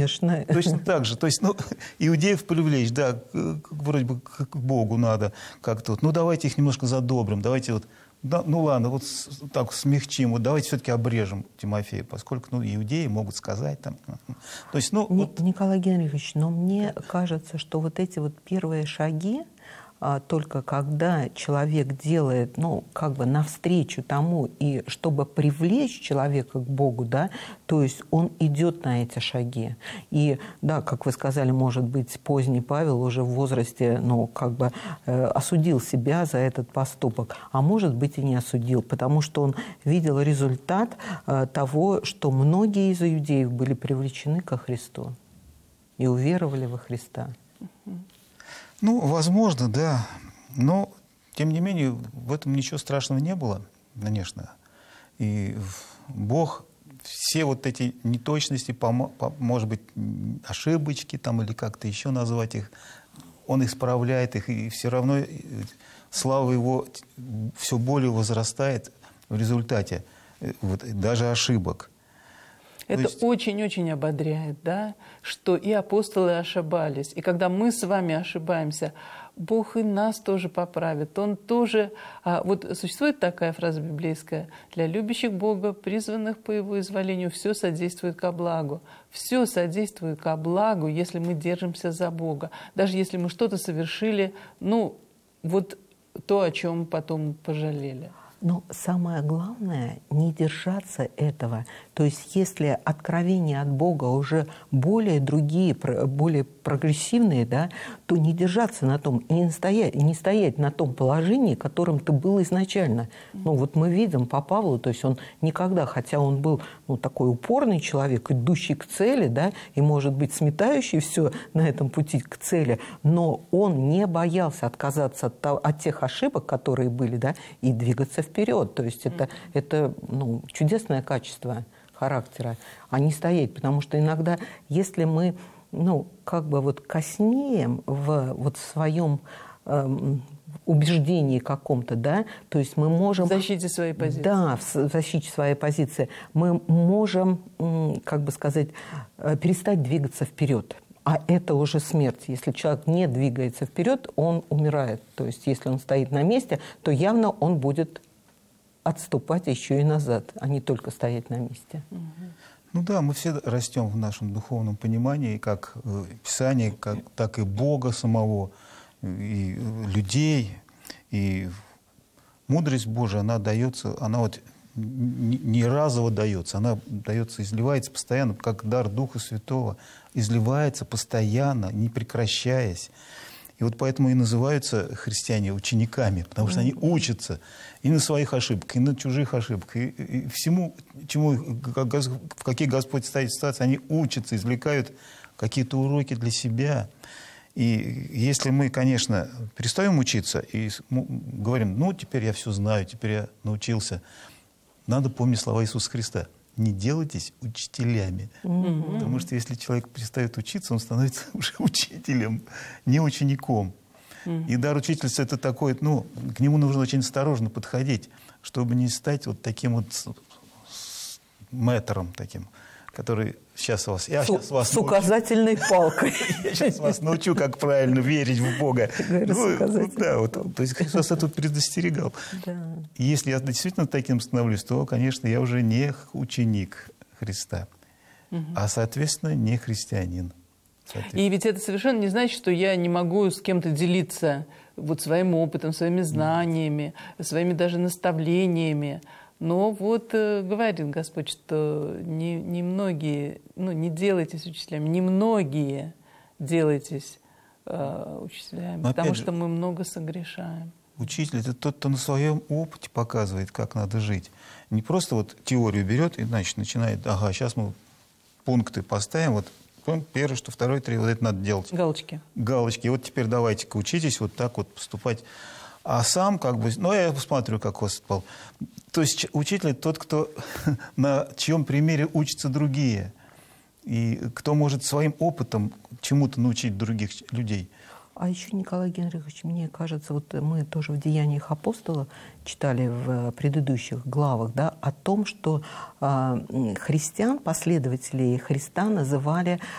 Конечно. Точно так же. То есть, ну, иудеев привлечь, да, вроде бы к Богу надо как-то. Вот, ну, давайте их немножко задобрим, давайте вот, да, ну, ладно, вот так смягчим, вот давайте все-таки обрежем Тимофея, поскольку, ну, иудеи могут сказать там. То есть, ну, вот... Николай Генрихович, но мне кажется, что вот эти вот первые шаги, только когда человек делает, ну, как бы навстречу тому, и чтобы привлечь человека к Богу, да, то есть он идет на эти шаги. И, да, как вы сказали, может быть, поздний Павел уже в возрасте, ну, как бы осудил себя за этот поступок, а может быть и не осудил, потому что он видел результат того, что многие из иудеев были привлечены ко Христу и уверовали во Христа. Ну, возможно, да. Но, тем не менее, в этом ничего страшного не было, конечно. И Бог все вот эти неточности, может быть, ошибочки там, или как-то еще назвать их, Он исправляет их, и все равно слава Его все более возрастает в результате вот, даже ошибок. Это очень-очень ободряет, да, что и апостолы ошибались. И когда мы с вами ошибаемся, Бог и нас тоже поправит. Он тоже... Вот существует такая фраза библейская: «Для любящих Бога, призванных по Его изволению, все содействует ко благу». Все содействует ко благу, если мы держимся за Бога. Даже если мы что-то совершили, ну, вот то, о чем потом пожалели. Но самое главное — не держаться этого. То есть если откровения от Бога уже более другие, более прогрессивные, да, то не держаться на том, и не стоять на том положении, которым ты был изначально. Ну вот мы видим по Павлу, то есть он никогда, хотя он был, ну, такой упорный человек, идущий к цели, да, и, может быть, сметающий все на этом пути к цели, но он не боялся отказаться от тех ошибок, которые были, да, и двигаться вперед. То есть это ну, чудесное качество характера, а не стоять. Потому что иногда, если мы, ну, как бы вот коснеем в своем убеждении каком-то, да, то есть мы можем... В защите своей позиции. Да, в защите своей позиции. Мы можем, как бы сказать, перестать двигаться вперед. А это уже смерть. Если человек не двигается вперед, он умирает. То есть если он стоит на месте, то явно он будет отступать еще и назад, а не только стоять на месте. Ну да, мы все растем в нашем духовном понимании, как Писания, так и Бога самого, и людей. И мудрость Божия, она дается, она вот не разово дается, она дается, изливается постоянно, как дар Духа Святого, изливается постоянно, не прекращаясь. И вот поэтому и называются христиане учениками, потому что они учатся и на своих ошибках, и на чужих ошибках, и всему, чему, в какие Господь ставит ситуации, они учатся, извлекают какие-то уроки для себя. И если мы, конечно, перестаем учиться и говорим, ну, теперь я все знаю, теперь я научился, надо помнить слова Иисуса Христа. Не делайтесь учителями. Потому что если человек перестает учиться, он становится уже учителем, не учеником. И дар учительства — это такой, ну, к нему нужно очень осторожно подходить, чтобы не стать вот таким вот мэтром таким, который сейчас вас... С указательной палкой. Я сейчас вас научу, как правильно верить в Бога. Да, вот, то есть Христос это предостерегал. Если я действительно таким становлюсь, то, конечно, я уже не ученик Христа, а, соответственно, не христианин. И ведь это совершенно не значит, что я не могу с кем-то делиться вот своим опытом, своими знаниями, своими даже наставлениями. Но вот говорит Господь, что немногие, ну, не делайтесь учителями, немногие делайтесь учителями, потому что мы много согрешаем. Учитель — это тот, кто на своем опыте показывает, как надо жить. Не просто вот теорию берет и, значит, начинает, ага, сейчас мы пункты поставим, вот первый, что второй, третий, вот это надо делать. Галочки. Галочки. И вот теперь давайте-ка учитесь вот так вот поступать. А сам как бы, ну, я посмотрю, как у вас спал. То есть учитель — это тот, кто, на чьем примере учатся другие. И кто может своим опытом чему-то научить других людей. А еще, Николай Генрихович, мне кажется, вот мы тоже в «Деяниях апостолов» читали в предыдущих главах, да, о том, что христиан, последователей Христа называли